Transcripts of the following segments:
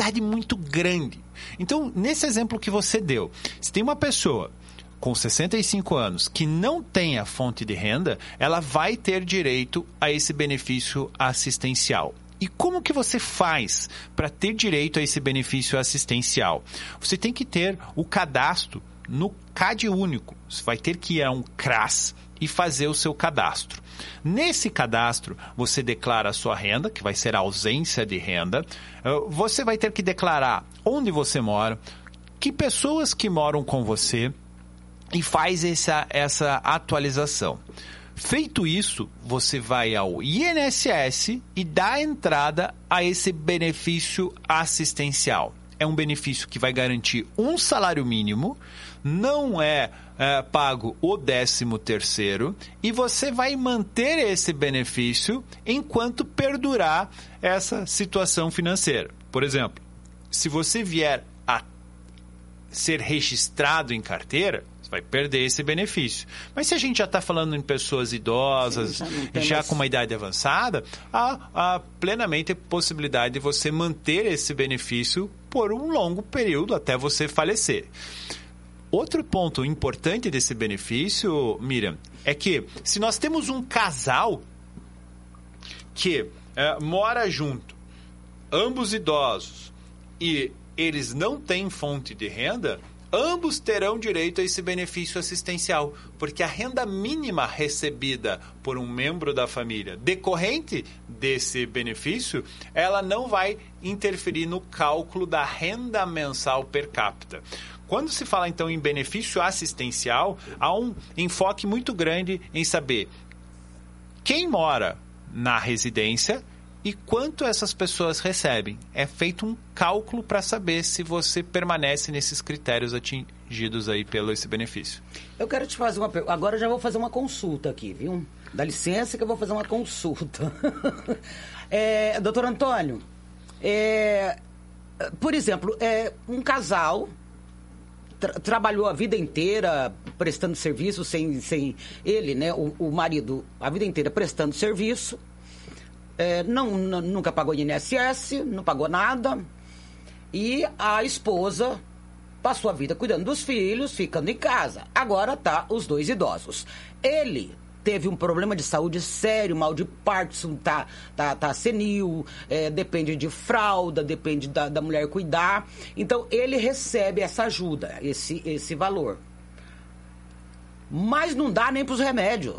quantidade muito grande. Então, nesse exemplo que você deu, se tem uma pessoa com 65 anos que não tem a fonte de renda, ela vai ter direito a esse benefício assistencial. E como que você faz para ter direito a esse benefício assistencial? Você tem que ter o cadastro no CAD único. Você vai ter que ir a um CRAS e fazer o seu cadastro. Nesse cadastro, você declara a sua renda, que vai ser a ausência de renda. Você vai ter que declarar onde você mora, que pessoas que moram com você, e faz essa atualização. Feito isso, você vai ao INSS e dá entrada a esse benefício assistencial. É um benefício que vai garantir um salário mínimo, não é pago o 13º, e você vai manter esse benefício enquanto perdurar essa situação financeira. Por exemplo, se você vier a ser registrado em carteira, vai perder esse benefício. Mas se a gente já está falando em pessoas idosas, já com uma idade avançada, há plenamente possibilidade de você manter esse benefício por um longo período até você falecer. Outro ponto importante desse benefício, Miriam, é que se nós temos um casal que mora junto, ambos idosos, e eles não têm fonte de renda, ambos terão direito a esse benefício assistencial, porque a renda mínima recebida por um membro da família decorrente desse benefício, ela não vai interferir no cálculo da renda mensal per capita. Quando se fala, então, em benefício assistencial, há um enfoque muito grande em saber quem mora na residência e quanto essas pessoas recebem. É feito um cálculo para saber se você permanece nesses critérios atingidos aí pelo esse benefício. Eu quero te fazer uma pergunta. Agora eu já vou fazer uma consulta aqui, viu? Dá licença que eu vou fazer uma consulta. Doutor Antônio, por exemplo, um casal trabalhou a vida inteira prestando serviço sem ele, né? O marido, a vida inteira prestando serviço. Nunca pagou INSS, não pagou nada. E a esposa passou a vida cuidando dos filhos, ficando em casa. Agora tá os dois idosos. Ele teve um problema de saúde sério, mal de Parkinson, tá senil, depende de fralda, depende da mulher cuidar. Então, ele recebe essa ajuda, esse valor. Mas não dá nem para os remédios.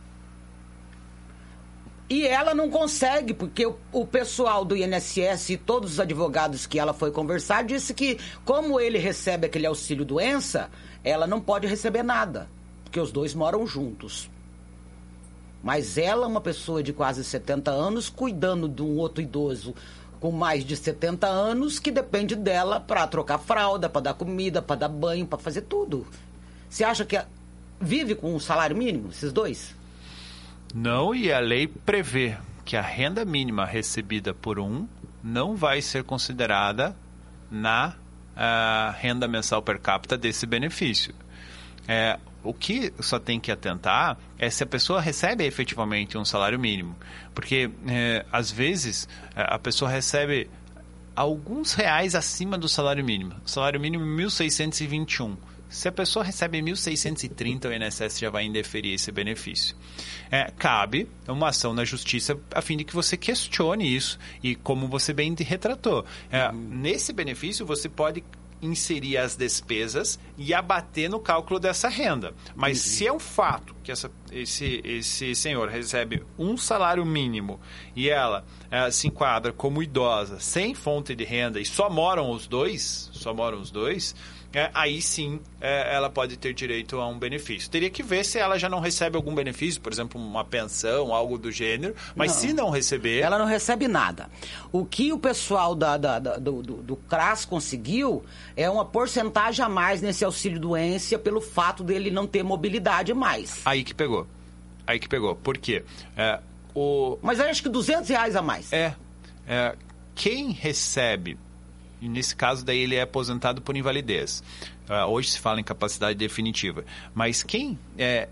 E ela não consegue, porque o pessoal do INSS e todos os advogados que ela foi conversar disse que, como ele recebe aquele auxílio-doença, ela não pode receber nada, porque os dois moram juntos. Mas ela, uma pessoa de quase 70 anos, cuidando de um outro idoso com mais de 70 anos, que depende dela para trocar fralda, para dar comida, para dar banho, para fazer tudo. Você acha que vive com um salário mínimo, esses dois? Não, e a lei prevê que a renda mínima recebida por um não vai ser considerada na renda mensal per capita desse benefício. O que só tem que atentar é se a pessoa recebe efetivamente um salário mínimo. Porque, às vezes, a pessoa recebe alguns reais acima do salário mínimo. O salário mínimo é 1.621. Se a pessoa recebe 1.630, o INSS já vai indeferir esse benefício. Cabe uma ação na justiça a fim de que você questione isso. E como você bem retratou, nesse benefício você pode inserir as despesas e abater no cálculo dessa renda. Mas se é um fato que esse senhor recebe um salário mínimo e ela se enquadra como idosa, sem fonte de renda e só moram os dois, aí sim ela pode ter direito a um benefício. Teria que ver se ela já não recebe algum benefício, por exemplo, uma pensão, algo do gênero, mas se não receber... Ela não recebe nada. O que o pessoal do CRAS conseguiu é uma porcentagem a mais nesse auxílio-doença pelo fato dele não ter mobilidade mais. Aí que pegou. Por quê? Mas eu acho que R$200 a mais. Quem recebe... E nesse caso, daí ele é aposentado por invalidez. Hoje se fala em capacidade definitiva. Mas quem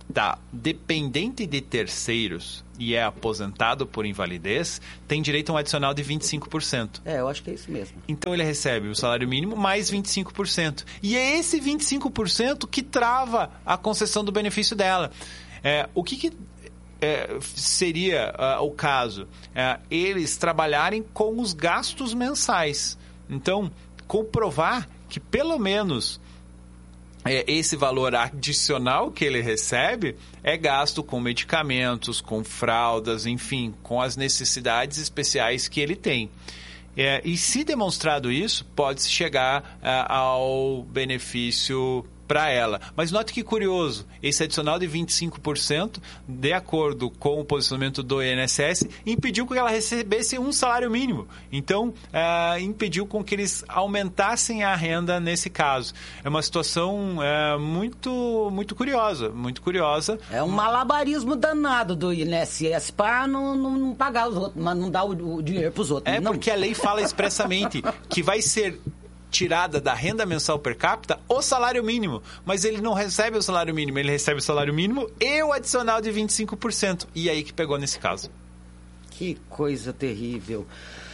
está dependente de terceiros e é aposentado por invalidez, tem direito a um adicional de 25%. Eu acho que é isso mesmo. Então ele recebe o salário mínimo mais 25%. E é esse 25% que trava a concessão do benefício dela. O que seria o caso? Eles trabalharem com os gastos mensais. Então, comprovar que pelo menos esse valor adicional que ele recebe é gasto com medicamentos, com fraldas, enfim, com as necessidades especiais que ele tem. E se demonstrado isso, pode-se chegar ao benefício para ela. Mas note que curioso, esse adicional de 25%, de acordo com o posicionamento do INSS, impediu que ela recebesse um salário mínimo. Então, impediu com que eles aumentassem a renda nesse caso. É uma situação muito, muito curiosa, muito curiosa. É um malabarismo danado do INSS para não pagar os outros, mas não dar o dinheiro para os outros. Porque a lei fala expressamente que vai ser tirada da renda mensal per capita o salário mínimo, mas ele não recebe o salário mínimo, ele recebe o salário mínimo e o adicional de 25%. E aí que pegou nesse caso. Que coisa terrível.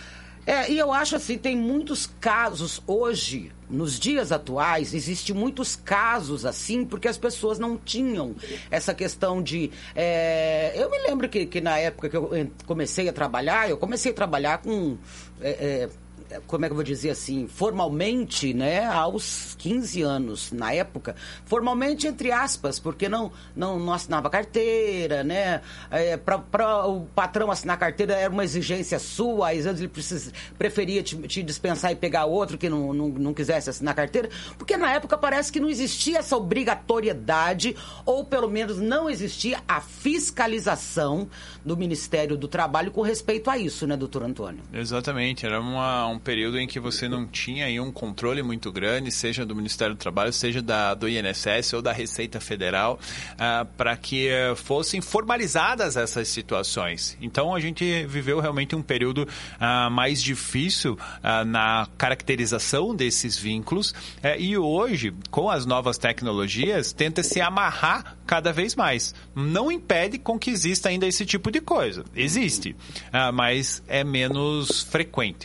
E eu acho assim, tem muitos casos hoje, nos dias atuais, existem muitos casos assim, porque as pessoas não tinham essa questão de... eu me lembro que na época que eu comecei a trabalhar, com... como é que eu vou dizer assim, formalmente, né, aos 15 anos, na época, formalmente entre aspas, porque não assinava carteira, né, para o patrão assinar carteira era uma exigência sua, às vezes ele preferia te dispensar e pegar outro que não quisesse assinar carteira, porque na época parece que não existia essa obrigatoriedade, ou pelo menos não existia a fiscalização do Ministério do Trabalho com respeito a isso, né, doutor Antônio? Exatamente, era um período em que você não tinha aí um controle muito grande, seja do Ministério do Trabalho, seja do INSS ou da Receita Federal, para que fossem formalizadas essas situações. Então, a gente viveu realmente um período mais difícil na caracterização desses vínculos e hoje, com as novas tecnologias, tenta-se amarrar cada vez mais. Não impede com que exista ainda esse tipo de coisa. Existe, mas é menos frequente.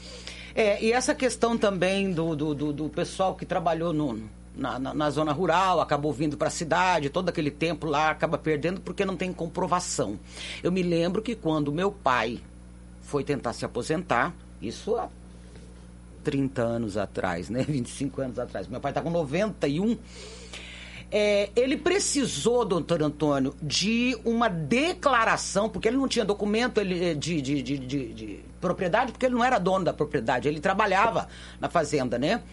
E essa questão também do pessoal que trabalhou na zona rural, acabou vindo para a cidade, todo aquele tempo lá acaba perdendo porque não tem comprovação. Eu me lembro que quando meu pai foi tentar se aposentar, isso há 30 anos atrás, né? 25 anos atrás. Meu pai está com 91. Ele precisou, doutor Antônio, de uma declaração, porque ele não tinha documento de propriedade, porque ele não era dono da propriedade, ele trabalhava na fazenda, né?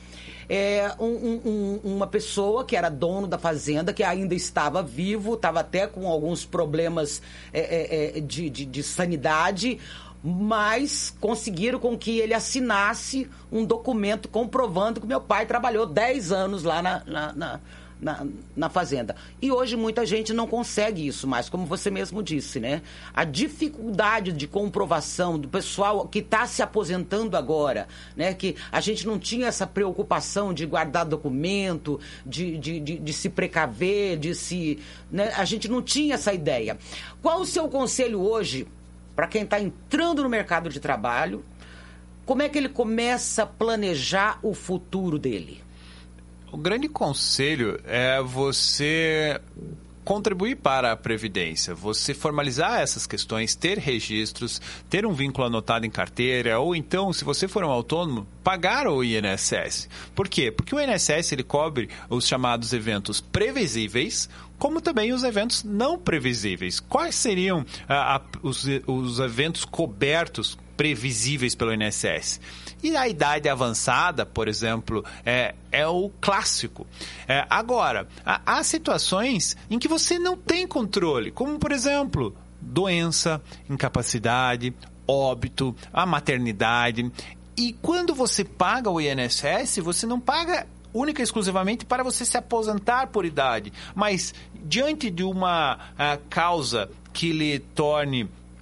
Uma pessoa que era dono da fazenda, que ainda estava vivo, estava até com alguns problemas de sanidade, mas conseguiram com que ele assinasse um documento comprovando que meu pai trabalhou 10 anos lá na fazenda. E hoje muita gente não consegue isso mais, como você mesmo disse, né? A dificuldade de comprovação do pessoal que está se aposentando agora, né? Que a gente não tinha essa preocupação de guardar documento, de se precaver, né? A gente não tinha essa ideia. Qual o seu conselho hoje para quem está entrando no mercado de trabalho? Como é que ele começa a planejar o futuro dele? O grande conselho é você contribuir para a Previdência, você formalizar essas questões, ter registros, ter um vínculo anotado em carteira, ou então, se você for um autônomo, pagar o INSS. Por quê? Porque o INSS ele cobre os chamados eventos previsíveis, como também os eventos não previsíveis. Quais seriam os eventos cobertos previsíveis pelo INSS? E a idade avançada, por exemplo, é o clássico. Agora, há situações em que você não tem controle, como, por exemplo, doença, incapacidade, óbito, a maternidade. E quando você paga o INSS, você não paga única e exclusivamente para você se aposentar por idade, mas diante de uma causa que lhe torne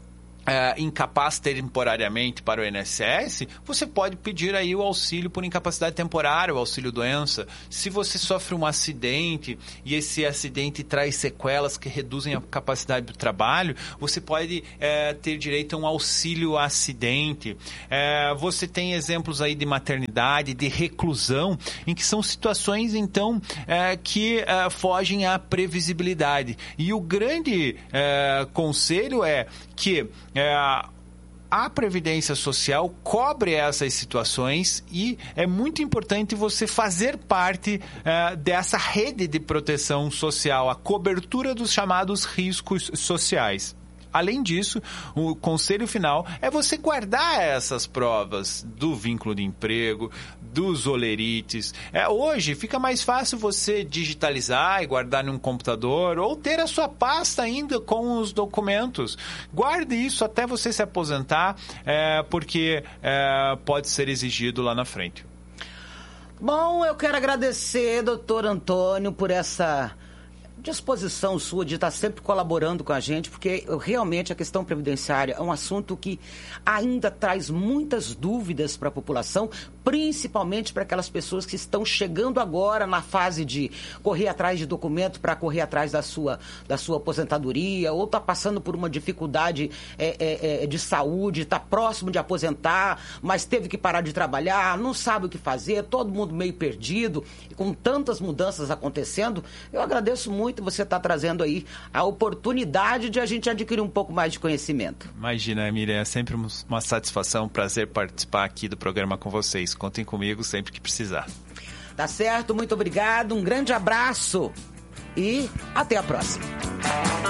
incapaz temporariamente para o INSS, você pode pedir aí o auxílio por incapacidade temporária, o auxílio doença. Se você sofre um acidente e esse acidente traz sequelas que reduzem a capacidade do trabalho, você pode ter direito a um auxílio acidente. Você tem exemplos aí de maternidade, de reclusão, em que são situações, então, que fogem à previsibilidade. E o grande conselho é que a Previdência Social cobre essas situações e é muito importante você fazer parte dessa rede de proteção social, a cobertura dos chamados riscos sociais. Além disso, o conselho final é você guardar essas provas do vínculo de emprego, dos olerites. Hoje fica mais fácil você digitalizar e guardar num computador ou ter a sua pasta ainda com os documentos. Guarde isso até você se aposentar, porque pode ser exigido lá na frente. Bom, eu quero agradecer, doutor Antônio, por essa disposição sua de estar sempre colaborando com a gente, porque realmente a questão previdenciária é um assunto que ainda traz muitas dúvidas para a população, principalmente para aquelas pessoas que estão chegando agora na fase de correr atrás de documento para correr atrás da sua aposentadoria, ou está passando por uma dificuldade de saúde, está próximo de aposentar, mas teve que parar de trabalhar, não sabe o que fazer, todo mundo meio perdido, e com tantas mudanças acontecendo. Eu agradeço muito você estar trazendo aí a oportunidade de a gente adquirir um pouco mais de conhecimento. Imagina, Miriam, é sempre uma satisfação, um prazer participar aqui do programa com vocês. Contem comigo sempre que precisar. Tá certo, muito obrigado, um grande abraço e até a próxima.